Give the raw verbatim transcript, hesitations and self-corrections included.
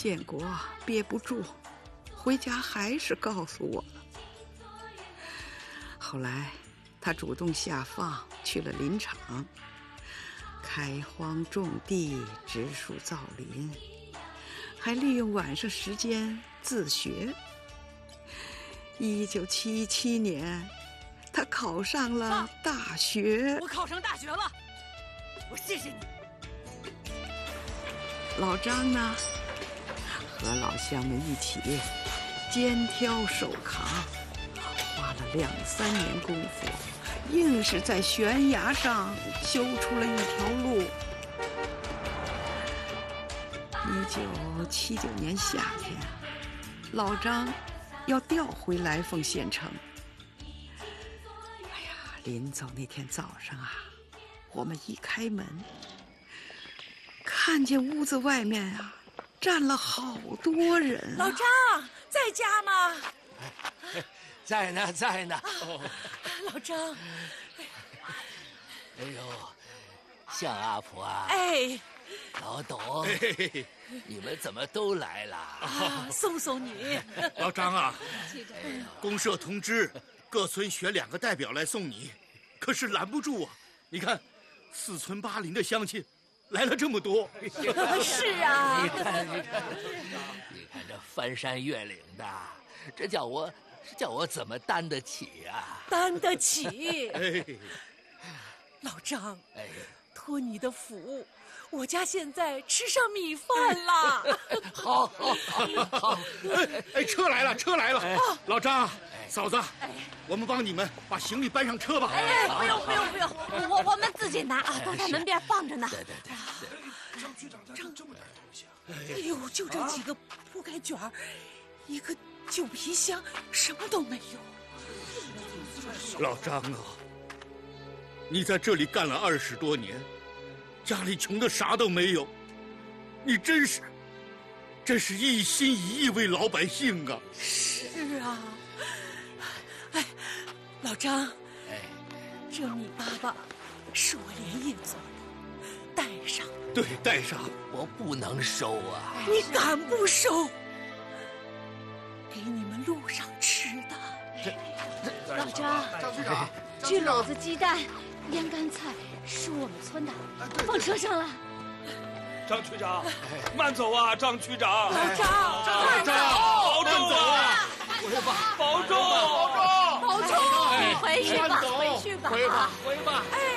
建国憋不住，回家还是告诉我了。后来他主动下放去了林场，开荒种地，植树造林，还利用晚上时间自学。一九七七年，他考上了大学。 我考上大学了，我谢谢你。 老张呢，和老乡们一起肩挑手扛，花了两三年功夫，硬是在悬崖上修出了一条路。一九七九年夏天，老张要调回来凤县城。哎呀，临走那天早上啊，我们一开门，看见屋子外面啊站了好多人、啊。 老张在家吗？ 在呢，在呢。 哦、老张， 哎呦，向阿婆啊！ 哎， 老董，哎、你们怎么都来了？ 啊，送送你。 老张啊，公社通知各村选两个代表来送你，可是拦不住啊！你看，四村八邻的乡亲来了这么多。 是啊， 你看，你看，你看这翻山越岭的，这叫我。这叫我怎么担得起呀、啊？ 担得起。 哎， 老张， 哎， 托你的福，我家现在吃上米饭了。 好，好，好，好。 哎哎，车来了，车来了。哎、老张，哎、嫂子，哎、我们帮你们把行李搬上车吧。 哎，不用，不用，不用，我我们自己拿啊，都在门边放着呢。 对对对。 张区长带这么点东西啊？ 哎呦，就这几个铺盖卷儿，一个。旧皮箱什么都没有。 老张啊，你在这里干了二十多年，家里穷的啥都没有，你真是，真是一心一意为老百姓啊！ 是啊，哎，老张，哎，这米粑粑是我连夜做的，带上。 对，带上。 我不能收啊！ 你敢不收？给你们路上吃的。 老张， 张区长， 焗篓子、鸡蛋、腌干菜是我们村的，放车上了。 张区长，慢走啊，张区长。 老张， 张走， 保重啊！ 回吧， 保重， 保重，保重。回去吧，回去吧， 回吧，回吧。 哎。